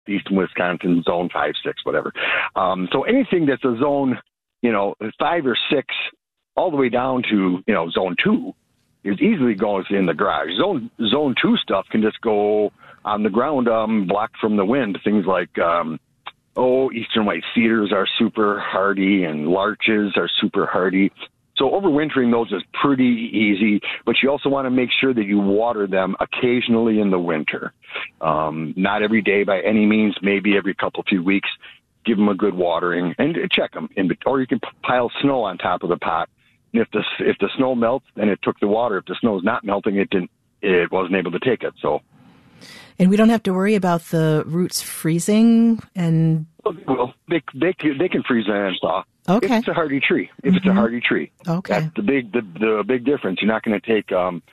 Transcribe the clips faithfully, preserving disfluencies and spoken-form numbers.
Eastern Wisconsin, zone five, six, whatever. Um, so anything that's a zone, you know, five or six, all the way down to, you know, zone two, it easily goes in the garage. Zone zone two stuff can just go on the ground, um, blocked from the wind. Things like, um, oh, eastern white cedars are super hardy, and larches are super hardy. So overwintering those is pretty easy, but you also want to make sure that you water them occasionally in the winter. Um, not every day by any means, maybe every couple, few weeks. Give them a good watering and check them. In, or you can pile snow on top of the pot. And if the if the snow melts, then it took the water. If the snow's not melting, it didn't. It wasn't able to take it. So. And we don't have to worry about the roots freezing and. Well, they they they can freeze and thaw. Okay. If it's a hardy tree. If Mm-hmm. it's a hardy tree. Okay. That's the big the, the big difference. You're not going to take um,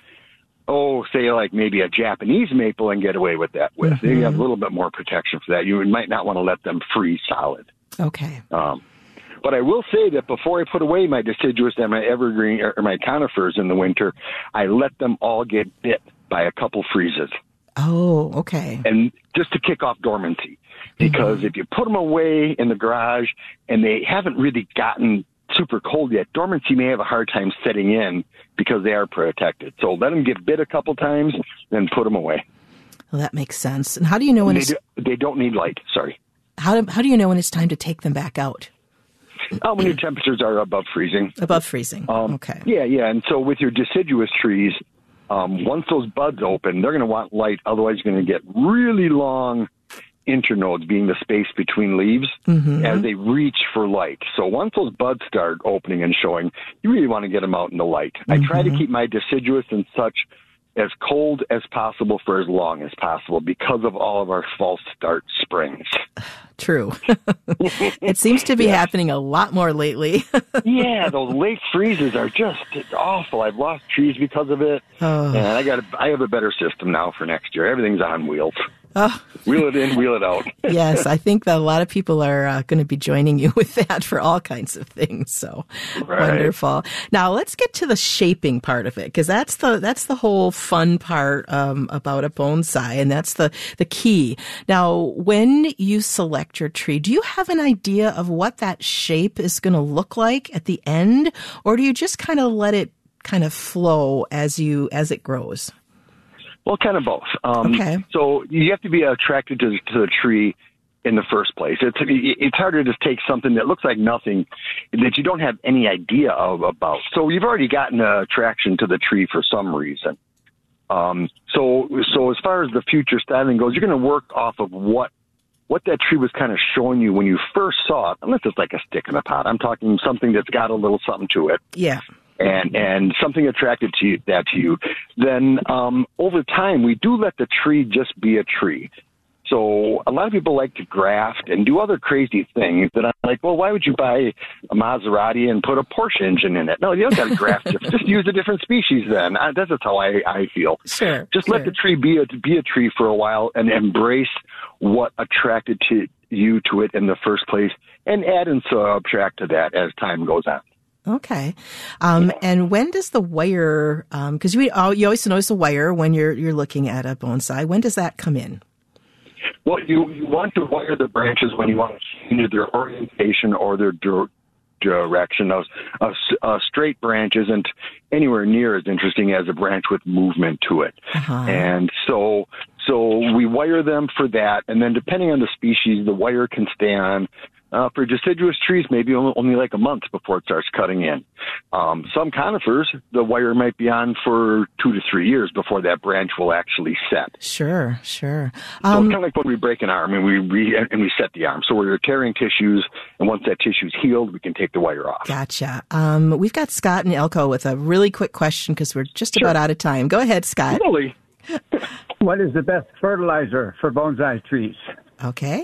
oh, say like maybe a Japanese maple and get away with that with. Mm-hmm. You have a little bit more protection for that. You might not want to let them freeze solid. Okay. Um, but I will say that before I put away my deciduous and my evergreen or my conifers in the winter, I let them all get bit by a couple freezes. Oh, okay. And just to kick off dormancy. Because mm-hmm. if you put them away in the garage and they haven't really gotten super cold yet, dormancy may have a hard time setting in because they are protected. So let them get bit a couple times, then put them away. Well, that makes sense. And how do you know when they it's... Do, they don't need light, sorry. How do, how do you know when it's time to take them back out? Oh, when your temperatures are above freezing. Above freezing, um, okay. Yeah, yeah. And so with your deciduous trees, um, once those buds open, they're going to want light. Otherwise, you're going to get really long internodes, being the space between leaves, mm-hmm. as they reach for light. So once those buds start opening and showing, you really want to get them out in the light. Mm-hmm. I try to keep my deciduous and such as cold as possible for as long as possible because of all of our false start springs. True. It seems to be yeah. happening a lot more lately. Yeah, those late freezes are just awful. I've lost trees because of it, oh. and I got. I have a better system now for next year. Everything's on wheels. Oh. Wheel it in, wheel it out. Yes, I think that a lot of people are uh, going to be joining you with that for all kinds of things. So right. Wonderful. Now let's get to the shaping part of it, because that's the that's the whole fun part um, about a bonsai, and that's the the key. Now, when you select your tree, do you have an idea of what that shape is going to look like at the end, or do you just kind of let it kind of flow as you as it grows? Well, kind of both. Um, okay. So you have to be attracted to, to the tree in the first place. It's it's harder to take something that looks like nothing that you don't have any idea of about. So you've already gotten an attraction to the tree for some reason. Um, so so as far as the future styling goes, you're going to work off of what what that tree was kind of showing you when you first saw it, unless it's like a stick in a pot. I'm talking something that's got a little something to it. Yeah. And and something attracted to you, that to you, then um, over time we do let the tree just be a tree. So a lot of people like to graft and do other crazy things that I'm like, well, why would you buy a Maserati and put a Porsche engine in it? No, you don't got to graft it. Just use a different species then. I, that's just how I, I feel. Sure. Just sure. let the tree be a, be a tree for a while and embrace what attracted to you to it in the first place, and add and subtract to that as time goes on. Okay. Um, and when does the wire, because um, you, oh, you always notice the wire when you're you're looking at a bonsai, when does that come in? Well, you, you want to wire the branches when you want to change their orientation or their dir- direction. Those uh, uh, straight branch isn't anywhere near as interesting as a branch with movement to it. Uh-huh. And so so we wire them for that, and then depending on the species, the wire can stay on Uh, for deciduous trees, maybe only like a month before it starts cutting in. Um, some conifers, the wire might be on for two to three years before that branch will actually set. Sure, sure. Um, so it's kind of like when we break an arm and we, we and we set the arm. So we're tearing tissues, and once that tissue's healed, we can take the wire off. Gotcha. Um, we've got Scott in Elko with a really quick question because we're just sure. about out of time. Go ahead, Scott. Really? What is the best fertilizer for bonsai trees? Okay.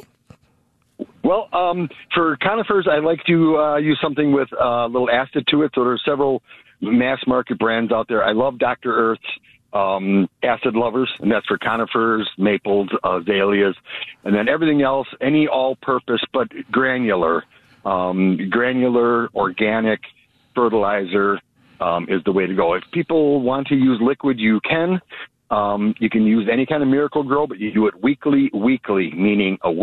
Well, um, for conifers, I like to uh, use something with uh, a little acid to it. So there's several mass market brands out there. I love Doctor Earth's um, Acid Lovers, and that's for conifers, maples, azaleas, and then everything else, any all-purpose but granular, um, granular organic fertilizer um, is the way to go. If people want to use liquid, you can. Um, you can use any kind of Miracle-Gro, but you do it weekly, weekly, meaning a